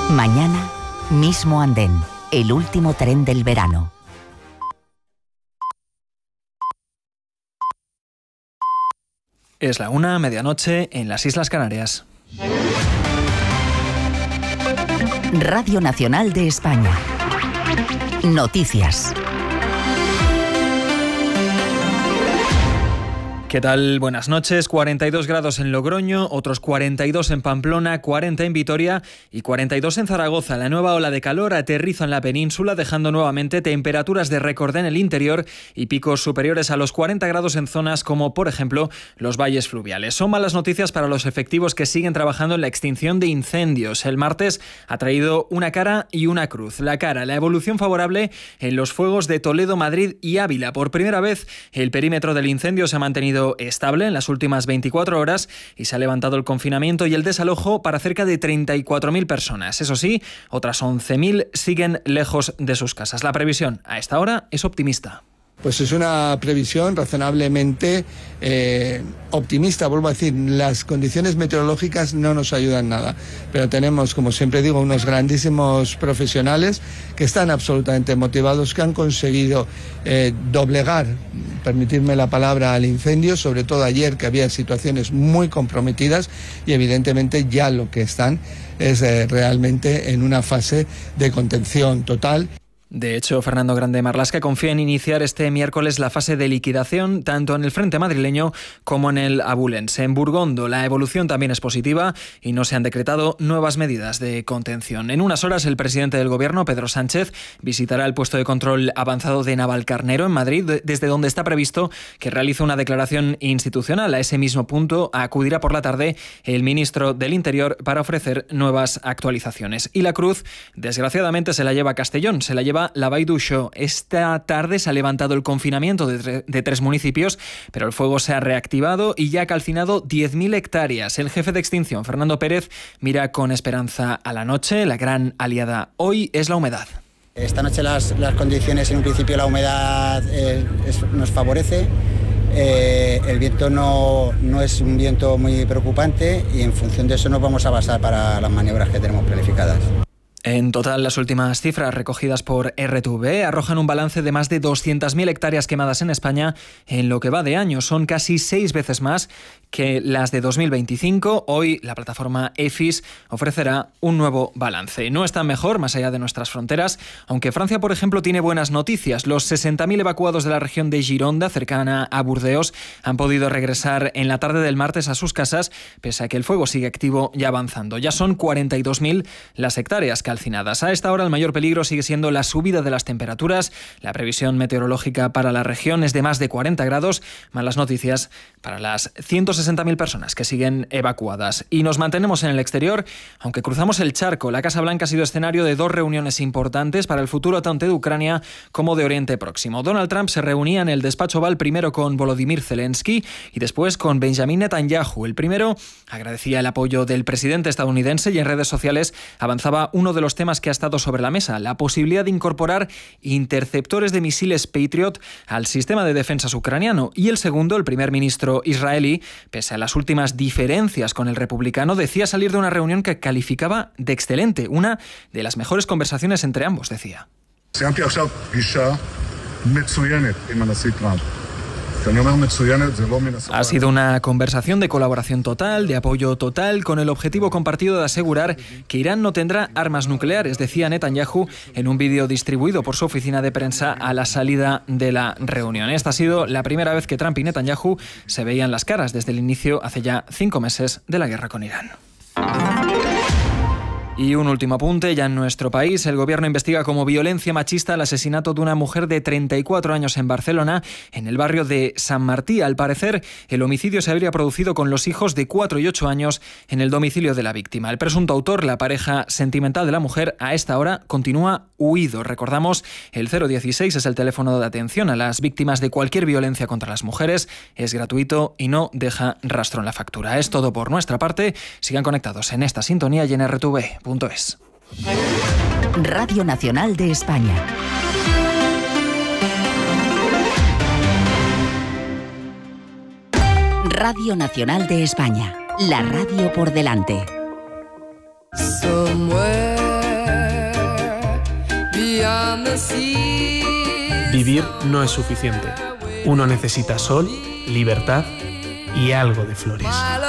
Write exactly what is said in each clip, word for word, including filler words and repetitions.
Mañana, mismo andén, el último tren del verano. Es la una, medianoche, en las Islas Canarias. Radio Nacional de España. Noticias. ¿Qué tal? Buenas noches. cuarenta y dos grados en Logroño, otros cuarenta y dos en Pamplona, cuarenta en Vitoria y cuarenta y dos en Zaragoza. La nueva ola de calor aterriza en la península, dejando nuevamente temperaturas de récord en el interior y picos superiores a los cuarenta grados en zonas como, por ejemplo, los valles fluviales. Son malas noticias para los efectivos que siguen trabajando en la extinción de incendios. El martes ha traído una cara y una cruz. La cara, la evolución favorable en los fuegos de Toledo, Madrid y Ávila. Por primera vez, el perímetro del incendio se ha mantenido estable en las últimas veinticuatro horas y se ha levantado el confinamiento y el desalojo para cerca de treinta y cuatro mil personas. Eso sí, otras once mil siguen lejos de sus casas. La previsión a esta hora es optimista. Pues es una previsión razonablemente eh, optimista, vuelvo a decir, las condiciones meteorológicas no nos ayudan nada, pero tenemos, como siempre digo, unos grandísimos profesionales que están absolutamente motivados, que han conseguido eh, doblegar, permitirme la palabra, al incendio, sobre todo ayer que había situaciones muy comprometidas y evidentemente ya lo que están es eh, realmente en una fase de contención total. De hecho, Fernando Grande Marlaska confía en iniciar este miércoles la fase de liquidación tanto en el frente madrileño como en el abulense. En Burgondo la evolución también es positiva y no se han decretado nuevas medidas de contención. En unas horas el presidente del Gobierno, Pedro Sánchez, visitará el puesto de control avanzado de Navalcarnero en Madrid, desde donde está previsto que realice una declaración institucional. A ese mismo punto acudirá por la tarde el ministro del Interior para ofrecer nuevas actualizaciones. Y la cruz, desgraciadamente, se la lleva a Castellón, se la lleva la Baiduxo. Esta tarde se ha levantado el confinamiento de, tre- de tres municipios, pero el fuego se ha reactivado y ya ha calcinado diez mil hectáreas. El jefe de extinción, Fernando Pérez, mira con esperanza a la noche. La gran aliada hoy es la humedad. Esta noche las, las condiciones, en un principio la humedad eh, es, nos favorece. Eh, el viento no, no es un viento muy preocupante y en función de eso nos vamos a basar para las maniobras que tenemos planificadas. En total, las últimas cifras recogidas por R T V arrojan un balance de más de doscientas mil hectáreas quemadas en España en lo que va de año. Son casi seis veces más que las de dos mil veinticinco. Hoy la plataforma EFIS ofrecerá un nuevo balance. No está mejor más allá de nuestras fronteras, aunque Francia, por ejemplo, tiene buenas noticias. Los sesenta mil evacuados de la región de Gironda, cercana a Burdeos, han podido regresar en la tarde del martes a sus casas, pese a que el fuego sigue activo y avanzando. Ya son cuarenta y dos mil las hectáreas calcinadas. A esta hora el mayor peligro sigue siendo la subida de las temperaturas. La previsión meteorológica para la región es de más de cuarenta grados. Malas noticias para las ciento sesenta mil personas que siguen evacuadas. Y nos mantenemos en el exterior, aunque cruzamos el charco. La Casa Blanca ha sido escenario de dos reuniones importantes para el futuro tanto de Ucrania como de Oriente Próximo. Donald Trump se reunía en el despacho Oval primero con Volodymyr Zelensky y después con Benjamin Netanyahu. El primero agradecía el apoyo del presidente estadounidense y en redes sociales avanzaba uno de los temas que ha estado sobre la mesa, la posibilidad de incorporar interceptores de misiles Patriot al sistema de defensas ucraniano. Y el segundo, el primer ministro israelí, pese a las últimas diferencias con el republicano, decía salir de una reunión que calificaba de excelente, una de las mejores conversaciones entre ambos, decía. Ha sido una conversación de colaboración total, de apoyo total, con el objetivo compartido de asegurar que Irán no tendrá armas nucleares, decía Netanyahu en un vídeo distribuido por su oficina de prensa a la salida de la reunión. Esta ha sido la primera vez que Trump y Netanyahu se veían las caras desde el inicio, hace ya cinco meses, de la guerra con Irán. Y un último apunte, ya en nuestro país, el gobierno investiga como violencia machista el asesinato de una mujer de treinta y cuatro años en Barcelona, en el barrio de San Martí. Al parecer, el homicidio se habría producido con los hijos de cuatro y ocho años en el domicilio de la víctima. El presunto autor, la pareja sentimental de la mujer, a esta hora continúa huido. Recordamos, el cero dieciséis es el teléfono de atención a las víctimas de cualquier violencia contra las mujeres. Es gratuito y no deja rastro en la factura. Es todo por nuestra parte. Sigan conectados en esta sintonía y en R T V punto es. Radio Nacional de España. Radio Nacional de España. La radio por delante. Somewhere Vivir no es suficiente. Uno necesita sol, libertad y algo de flores.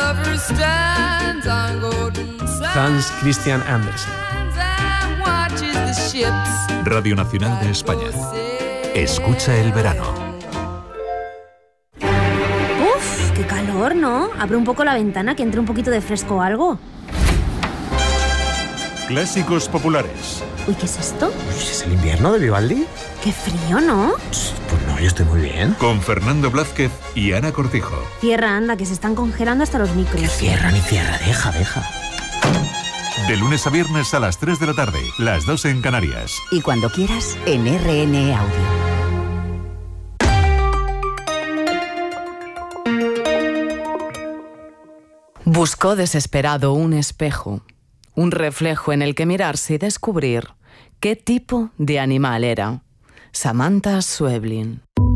Hans Christian Andersen. Radio Nacional de España. Escucha el verano. Uf, qué calor, ¿no? Abre un poco la ventana que entre un poquito de fresco o algo. Clásicos populares. Uy, ¿qué es esto? ¿Es el invierno de Vivaldi? Qué frío, ¿no? Pues no, yo estoy muy bien. Con Fernando Blázquez y Ana Cortijo. Cierra, anda, que se están congelando hasta los micros. Que cierra ni cierra, deja, deja. De lunes a viernes a las tres de la tarde, las dos en Canarias. Y cuando quieras, en R N Audio. Buscó desesperado un espejo, un reflejo en el que mirarse y descubrir qué tipo de animal era. Samantha Schweblin.